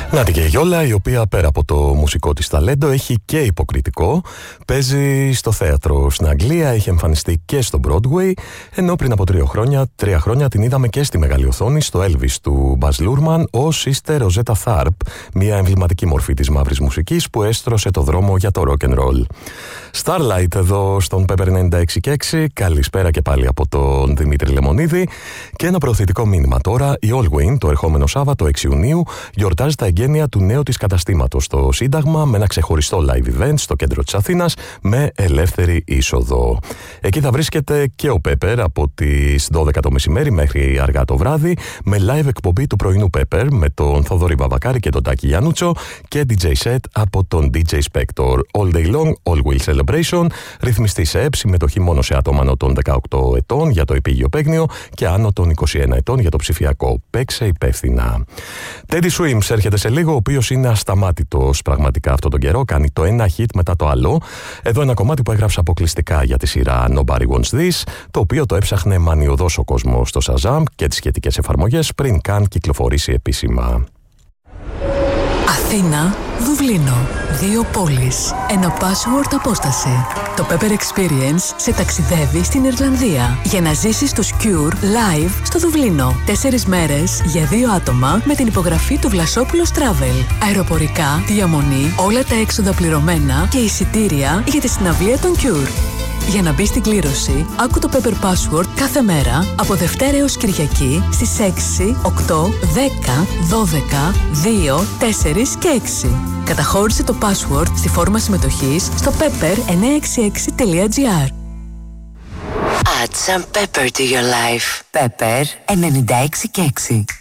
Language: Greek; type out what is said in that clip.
Να και η Γιόλα, η οποία πέρα από το μουσικό της ταλέντο έχει και υποκριτικό. Παίζει στο θέατρο στην Αγγλία, έχει εμφανιστεί και στο Broadway, ενώ πριν από 3 χρόνια την είδαμε και στη μεγάλη οθόνη στο Elvis του Baz Luhrmann ως Sister Rosetta Tharpe, μια εμβληματική μορφή της μαύρης μουσικής που έστρωσε το δρόμο για το rock and roll. Starlight εδώ στον Pepper 96,6. Καλησπέρα και πάλι από τον Δημήτρη Λεμονίδη. Και ένα προωθητικό μήνυμα τώρα. Η Allwyn το ερχόμενο Σάββατο 6 Ιουνίου γιορτάζει τα εγγένεια του νέου της καταστήματος στο Σύνταγμα με ένα ξεχωριστό live event στο κέντρο της Αθήνας με ελεύθερη είσοδο. Εκεί θα βρίσκεται και ο Pepper από τις 12 το μεσημέρι μέχρι αργά το βράδυ με live εκπομπή του πρωινού Pepper με τον Θοδωρή Βαβακάρη και τον Τάκη Γιαννούτσο και DJ set από τον DJ Spector. All day long, all will celebration. Ρυθμιστή σε ΕΠ, συμμετοχή μόνο σε άτομα άνω των 18 ετών για το επίγειο παίγνιο και άνω των 21 ετών για το ψηφιακό. Παίξε υπεύθυνα. Teddy Swims έρχεται σε λίγο, ο οποίος είναι ασταμάτητος πραγματικά αυτόν τον καιρό. Κάνει το ένα hit μετά το άλλο. Εδώ ένα κομμάτι που έγραψε αποκλειστικά για τη σειρά Nobody Wants This, το οποίο το έψαχνε μανιωδώς ο κόσμος στο Shazam και τις σχετικές εφαρμογές πριν καν κυκλοφορήσει επίσημα. Αθήνα, Δουβλίνο. 2 πόλεις. Ένα password απόσταση. Το Pepper Experience σε ταξιδεύει στην Ιρλανδία για να ζήσεις το Cure live στο Δουβλίνο. 4 μέρες για 2 άτομα με την υπογραφή του Βλασόπουλος Travel. Αεροπορικά, διαμονή, όλα τα έξοδα πληρωμένα και εισιτήρια για τη συναυλία των Cure. Για να μπει στην κλήρωση, άκου το Pepper Password κάθε μέρα από Δευτέρα έως Κυριακή στις 6, 8, 10, 12, 2, 4 και 6. Καταχώρησε το password στη φόρμα συμμετοχής στο pepper966.gr. Add some pepper to your life. Pepper 96,6.